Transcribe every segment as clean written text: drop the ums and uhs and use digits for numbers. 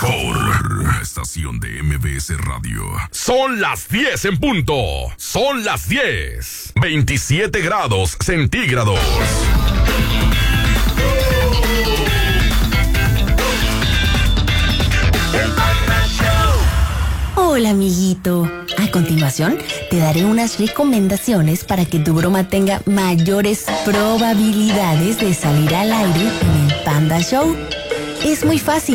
mejor estación de MBS Radio. Son las 10 en punto. Son las 10. 27 grados centígrados. Hola, amiguito. A continuación, te daré unas recomendaciones para que tu broma tenga mayores probabilidades de salir al aire en el Panda Show. Es muy fácil.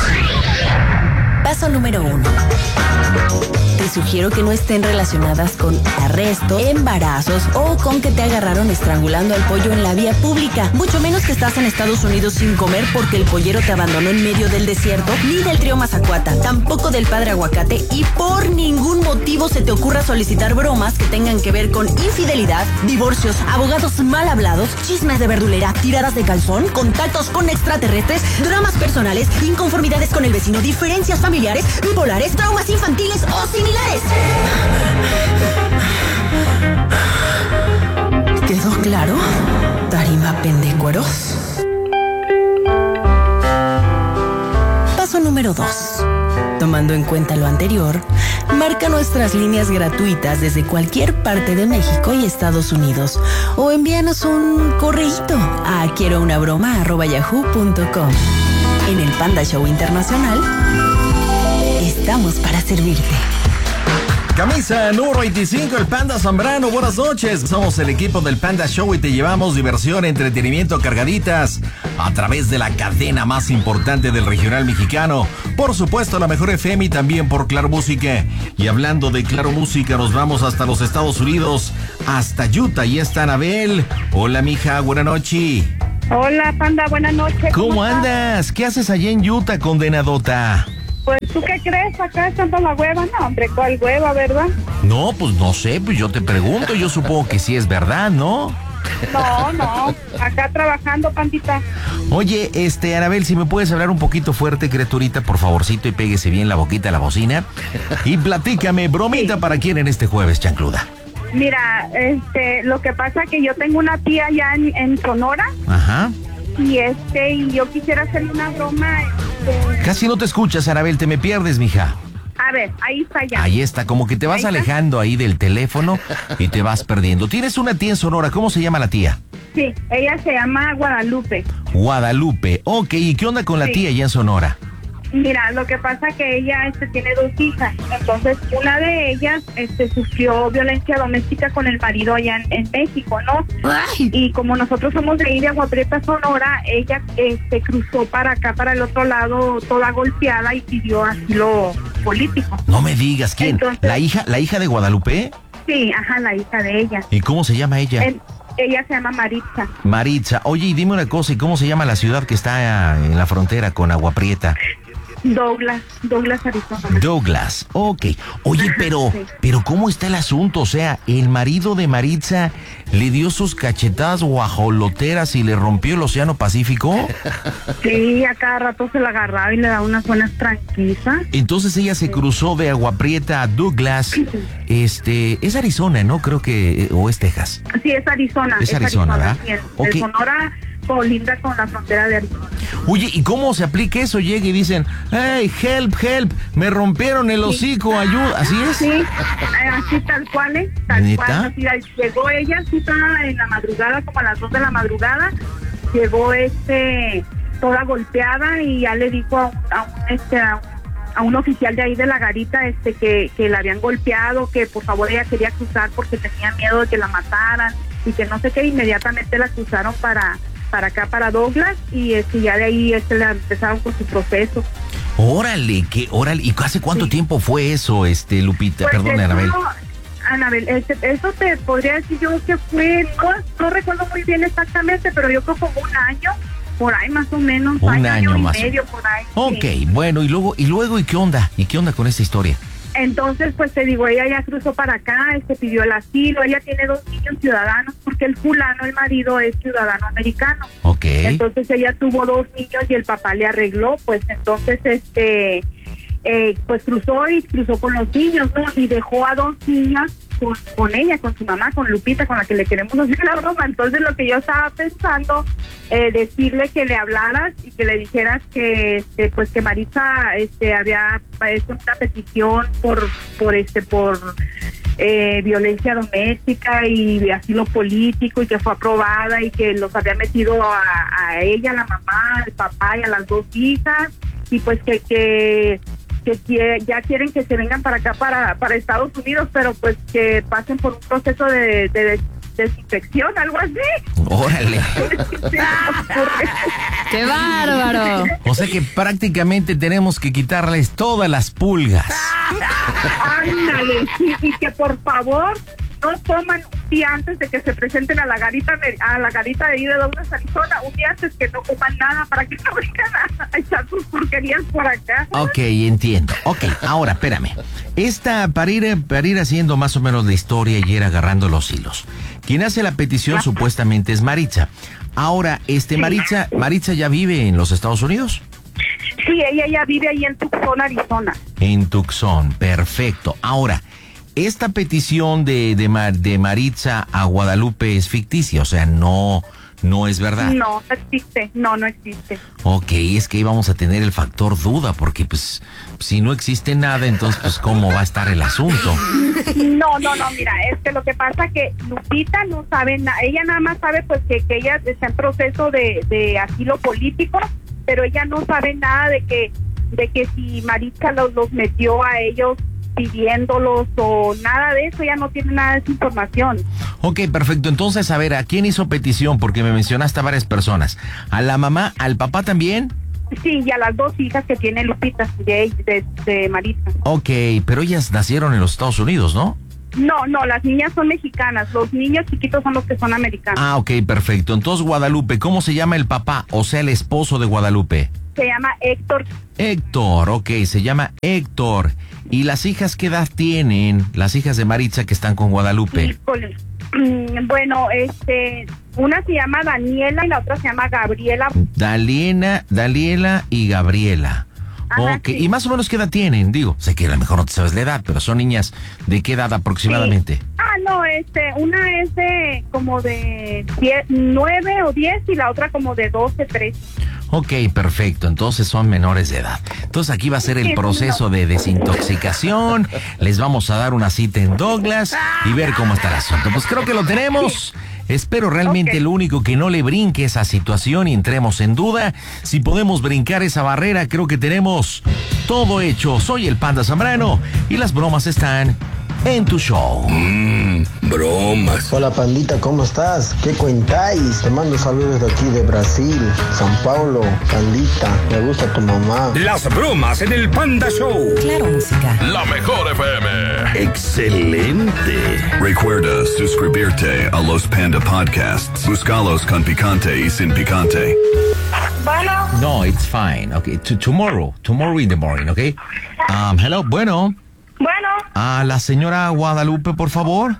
Paso número 1. Te sugiero que no estén relacionadas con arrestos, embarazos o con que te agarraron estrangulando al pollo en la vía pública. Mucho menos que estás en Estados Unidos sin comer porque el pollero te abandonó en medio del desierto, ni del trío Mazacuata, tampoco del padre Aguacate, y por ningún motivo se te ocurra solicitar bromas que tengan que ver con infidelidad, divorcios, abogados mal hablados, chismes de verdulera, tiradas de calzón, contactos con extraterrestres, dramas personales, inconformidades con el vecino, diferencias familiares, bipolares, traumas infantiles o similares. ¿Quedó claro? Tarima pendecueros. Paso número 2. Tomando en cuenta lo anterior, marca nuestras líneas gratuitas desde cualquier parte de México y Estados Unidos o envíanos un correíto a quierounabroma@yahoo.com. En el Panda Show Internacional estamos para servirte. Camisa número 25, el Panda Zambrano. Buenas noches. Somos el equipo del Panda Show y te llevamos diversión, entretenimiento cargaditas a través de la cadena más importante del regional mexicano. Por supuesto, la mejor FM y también por Claro Música. Y hablando de Claro Música, nos vamos hasta los Estados Unidos, hasta Utah. Y está Anabel. Hola, mija. Buenas noches. Hola, Panda. Buenas noches. ¿Cómo andas? ¿Qué haces allá en Utah, condenadota? Pues, ¿tú qué crees? Acá estando la hueva. No, hombre, ¿cuál hueva, verdad? No, pues no sé, pues yo te pregunto. Yo supongo que sí es verdad, ¿no? No. Acá trabajando, Pandita. Oye, Anabel, si me puedes hablar un poquito fuerte, criaturita, por favorcito, y péguese bien la boquita a la bocina. Y platícame, bromita, sí. ¿Para quién en este jueves, chancluda? Mira, lo que pasa que yo tengo una tía allá en Sonora. Ajá. Y yo quisiera hacerle una broma. Casi no te escuchas, Anabel, te me pierdes, mija. A ver, ahí está ya. Ahí está, como que te vas alejando ahí del teléfono y te vas perdiendo. Tienes una tía en Sonora, ¿cómo se llama la tía? Sí, ella se llama Guadalupe. Guadalupe, ok, ¿y qué onda con la tía allá en Sonora? Mira, lo que pasa que ella tiene 2 hijas, entonces una de ellas sufrió violencia doméstica con el marido allá en México, ¿no? Ay. Y como nosotros somos de ahí de Agua Prieta, Sonora, ella cruzó para acá, para el otro lado, toda golpeada y pidió asilo político. No me digas, ¿quién? Entonces, ¿La hija de Guadalupe? Sí, ajá, la hija de ella. ¿Y cómo se llama ella? Ella se llama Maritza. Maritza, oye, y dime una cosa, ¿y cómo se llama la ciudad que está en la frontera con Agua Prieta? Douglas, Arizona. Douglas, ok. Oye, pero ¿cómo está el asunto? O sea, el marido de Maritza le dio sus cachetadas guajoloteras y le rompió el Océano Pacífico. Sí, a cada rato se la agarraba y le daba unas buenas tranquilizas. Entonces ella se cruzó de Agua Prieta a Douglas. Es Arizona, ¿no? Creo que, o es Texas. Sí, es Arizona. Es Arizona, ¿verdad? Okay. Sonora colinda con la frontera de Arizona. Oye, ¿y cómo se aplica eso? Llega y dicen, hey, help, me rompieron el hocico, ayuda, ¿así es? Sí, así tal cual, ¿eh? Tal cual, así, llegó ella, sí, estaba en la madrugada, como a las 2 de la madrugada, llegó toda golpeada y ya le dijo a un oficial de ahí de la garita que la habían golpeado, que por favor ella quería cruzar porque tenía miedo de que la mataran y que no sé qué. Inmediatamente la cruzaron para acá, para Douglas, y ya de ahí le empezaron con su proceso. Órale, ¿y hace cuánto tiempo fue eso, Lupita? Pues perdón, Anabel. Anabel, eso te podría decir yo que fue, no recuerdo muy bien exactamente, pero yo creo como un año, por ahí más o menos, un año y más medio, por ahí. Ok, sí. Bueno, ¿y luego qué onda? ¿Y qué onda con esta historia? Entonces, pues te digo, ella ya cruzó para acá, pidió el asilo, ella tiene 2 niños ciudadanos, porque el fulano, el marido, es ciudadano americano. Ok. Entonces ella tuvo 2 niños y el papá le arregló, pues entonces, pues cruzó con los niños, ¿no? Y dejó a 2 niñas con ella, con su mamá, con Lupita, con la que le queremos hacer la broma. Entonces lo que yo estaba pensando, decirle que le hablaras y que le dijeras que pues que Maritza había hecho una petición por violencia doméstica y asilo político, y que fue aprobada, y que los había metido a ella, a la mamá, al papá y a las 2 hijas, y pues que ya quieren que se vengan para acá, para Estados Unidos, pero pues que pasen por un proceso de desinfección, algo así. ¡Órale! ¡Qué bárbaro! O sea que prácticamente tenemos que quitarles todas las pulgas. Ándale, sí, y que por favor no coman un día antes de que se presenten a la garita de ahí de Douglas, Arizona, un día antes, que no coman nada para que no vengan a echar sus porquerías por acá. Ok, entiendo. Ok, ahora, espérame. Para ir haciendo más o menos la historia y ir agarrando los hilos. Quien hace la petición supuestamente es Maritza. Ahora, Maritza ya vive en los Estados Unidos. Sí, ella ya vive ahí en Tucson, Arizona. En Tucson, perfecto. Ahora, esta petición de Maritza a Guadalupe es ficticia, o sea, no es verdad. No existe, no existe. Ok, es que íbamos a tener el factor duda, porque pues si no existe nada, entonces pues cómo va a estar el asunto. No, mira, es que lo que pasa que Lupita no sabe nada, ella nada más sabe pues que ella está en proceso de asilo político, pero ella no sabe nada de que si Maritza los metió a ellos pidiéndolos o nada de eso, ya no tiene nada de esa información. Ok, perfecto. Entonces, a ver, ¿a quién hizo petición? Porque me mencionaste a varias personas. ¿A la mamá, al papá también? Sí, y a las 2 hijas que tiene Lupita, de Maritza. Ok, pero ellas nacieron en los Estados Unidos, ¿no? No, las niñas son mexicanas, los niños chiquitos son los que son americanos. Ah, ok, perfecto. Entonces, Guadalupe, ¿cómo se llama el papá, o sea, el esposo de Guadalupe? Se llama Héctor. Héctor, ok, se llama Héctor. ¿Y las hijas qué edad tienen? Las hijas de Maritza que están con Guadalupe. Híjole. Bueno, una se llama Daniela y la otra se llama Gabriela. Daniela y Gabriela. Ajá, ok, sí. ¿Y más o menos qué edad tienen? Digo, sé que a lo mejor no te sabes la edad, pero son niñas ¿de qué edad aproximadamente? Sí. No, una es como de 9 o 10 y la otra como de 12, 13. Ok, perfecto. Entonces son menores de edad. Entonces aquí va a ser el proceso de desintoxicación. Les vamos a dar una cita en Douglas y ver cómo está el asunto. Pues creo que lo tenemos. Espero realmente lo único que no le brinque esa situación y entremos en duda. Si podemos brincar esa barrera, creo que tenemos todo hecho. Soy el Panda Zambrano y las bromas están en tu show. Bromas. Hola, Pandita, ¿cómo estás? ¿Qué cuentáis? Te mando saludos de aquí de Brasil, San Paulo. Pandita, me gusta tu mamá. Las bromas en el Panda Show. Claro, música. La mejor FM. Excelente. Recuerda suscribirte a los Panda Podcasts. Búscalos con picante y sin picante. Bueno. No, it's fine. Okay, tomorrow in the morning, okay? Hello, bueno. Bueno. A la señora Guadalupe, por favor.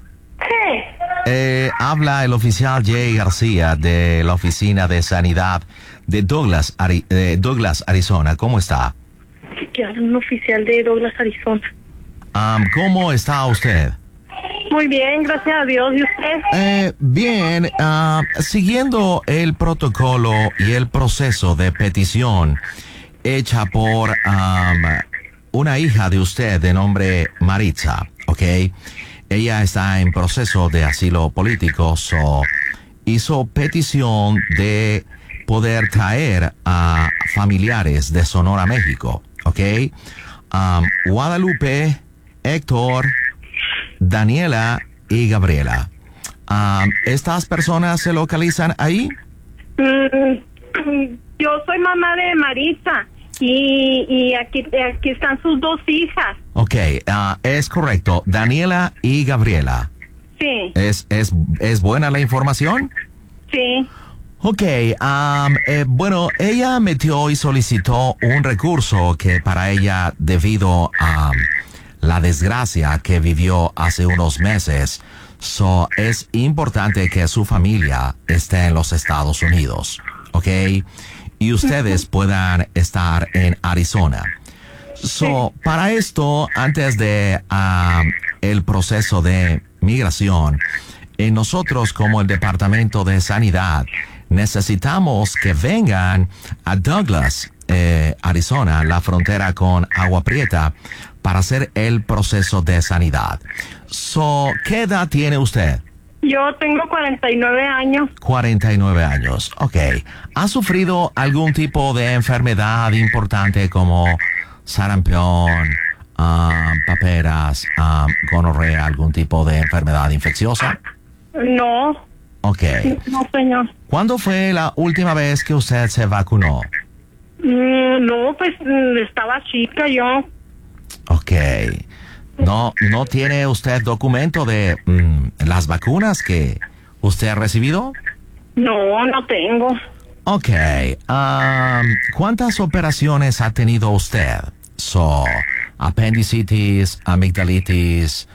Sí. Habla el oficial Jay García de la Oficina de Sanidad de Douglas, Arizona. ¿Cómo está? Yo soy un oficial de Douglas, Arizona. ¿Cómo está usted? Muy bien, gracias a Dios. ¿Y usted? Bien, siguiendo el protocolo y el proceso de petición hecha por una hija de usted de nombre Maritza, ¿ok? Ella está en proceso de asilo político, hizo petición de poder traer a familiares de Sonora, México, ¿ok? Guadalupe, Héctor, Daniela y Gabriela. ¿Estas personas se localizan ahí? Yo soy mamá de Maritza. Y aquí están sus 2 hijas. Ok, es correcto. Daniela y Gabriela. Sí. ¿Es buena la información? Sí. Ok, bueno, ella metió y solicitó un recurso que para ella, debido a la desgracia que vivió hace unos meses, es importante que su familia esté en los Estados Unidos, ¿ok? Y ustedes puedan estar en Arizona. Para esto, antes de el proceso de migración, nosotros como el Departamento de Sanidad necesitamos que vengan a Douglas, Arizona, la frontera con Agua Prieta, para hacer el proceso de sanidad. ¿Qué edad tiene usted? Yo tengo 49 años. 49 años, ok. ¿Ha sufrido algún tipo de enfermedad importante como sarampión, paperas, gonorrea, algún tipo de enfermedad infecciosa? No. Ok. No, señor. ¿Cuándo fue la última vez que usted se vacunó? No, pues estaba chica yo. Ok. ¿No tiene usted documento de las vacunas que usted ha recibido? No, no tengo. Ok. ¿Cuántas operaciones ha tenido usted? Apendicitis, amigdalitis,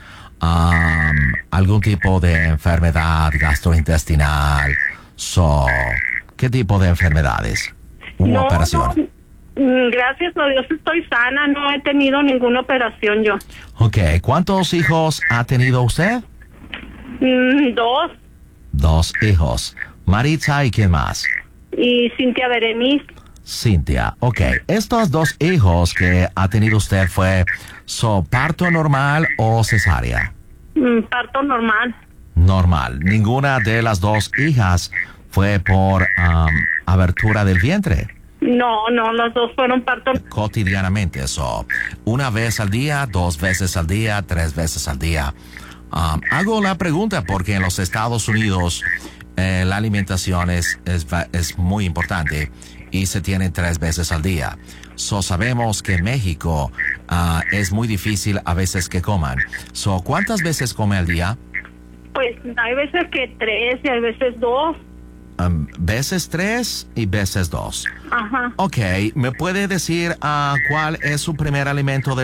algún tipo de enfermedad gastrointestinal. ¿Qué tipo de enfermedades u operación? Gracias a Dios estoy sana, no he tenido ninguna operación yo. Ok, ¿cuántos hijos ha tenido usted? 2. 2 hijos. Maritza, ¿y quién más? Y Cintia Berenice. Cintia, ok. Estos 2 hijos que ha tenido usted fue parto normal o cesárea? Parto normal. Normal. Ninguna de las 2 hijas fue por abertura del vientre. No, las 2 fueron parto. Cotidianamente, una vez al día, 2 veces al día, 3 veces al día. Hago la pregunta porque en los Estados Unidos la alimentación es muy importante y se tiene 3 veces al día. Sabemos que en México es muy difícil a veces que coman. ¿Cuántas veces come al día? Pues hay veces que 3 y hay veces 2. Veces 3 y veces 2. Ajá. Ok, ¿me puede decir cuál es su primer alimento de